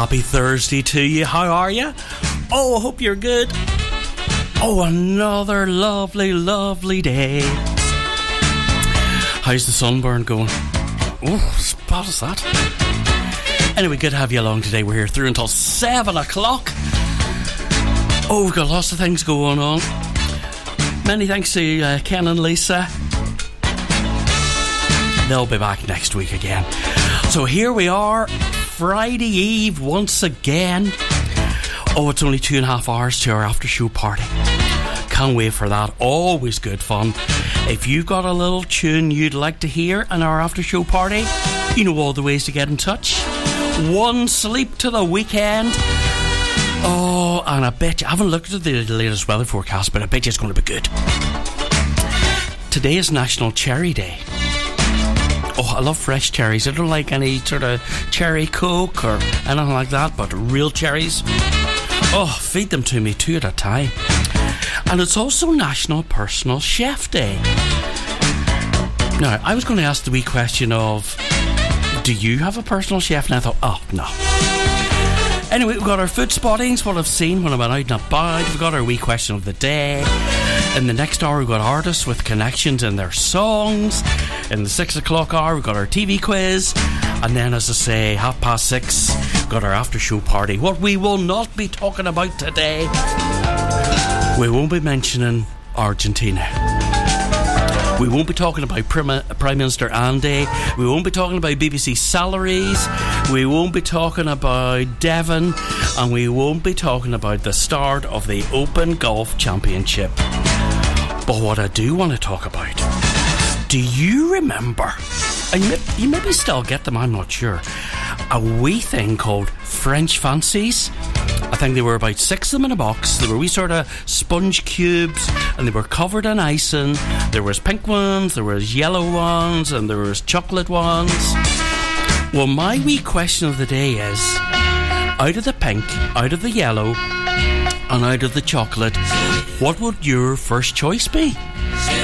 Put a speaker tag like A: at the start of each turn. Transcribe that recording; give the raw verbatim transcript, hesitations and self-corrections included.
A: Happy Thursday to you. How are you? Oh, I hope you're good. Oh, another lovely, lovely day. How's the sunburn going? Oh, as bad as that. Anyway, good to have you along today. We're here through until seven o'clock. Oh, we've got lots of things going on. Many thanks to uh, Ken and Lisa. They'll be back next week again. So here we are, Friday Eve once again. Oh, it's only two and a half hours to our after show party. Can't wait for that. Always good fun. If you've got a little tune you'd like to hear in our after show party, you know all the ways to get in touch. One sleep to the weekend. Oh, and I bet you, I haven't looked at the latest weather forecast, but I bet you it's going to be good. Today is National Cherry Day. Oh, I love fresh cherries. I don't like any sort of cherry coke or anything like that, but real cherries, oh, feed them to me two at a time. And it's also National Personal Chef Day. Now, I was going to ask the wee question of, do you have a personal chef? And I thought, oh, no. Anyway, we've got our food spottings, what I've seen when I went out and about. We've got our wee question of the day. In the next hour, we've got artists with connections in their songs. In the six o'clock hour, we've got our T V quiz. And then, as I say, half past six, we've got our after show party. What we will not be talking about today, we won't be mentioning Argentina. We won't be talking about Prime, Prime Minister Andy. We won't be talking about B B C salaries. We won't be talking about Devon. And we won't be talking about the start of the Open Golf Championship. But what I do want to talk about, do you remember, and you maybe still get them, I'm not sure, a wee thing called French Fancies? I think there were about six of them in a box. They were wee sort of sponge cubes, and they were covered in icing. There was pink ones, there was yellow ones, and there was chocolate ones. Well, my wee question of the day is, out of the pink, out of the yellow, and out of the chocolate, what would your first choice be?